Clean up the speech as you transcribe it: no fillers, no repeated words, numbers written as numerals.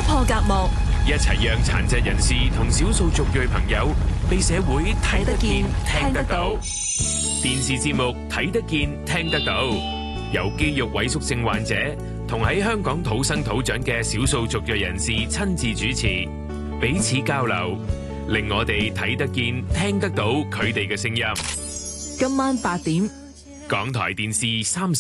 破隔膜， 一齊讓殘疾人士同少數族裔朋友被社會睇得見、聽得到。電視節目睇得見、聽得到，由肌肉萎縮症患者同喺香港土生土長嘅少數族裔人士親自主持，彼此交流，令我哋睇得見、聽得到佢哋嘅聲音。 今晚8點， 港台電視30。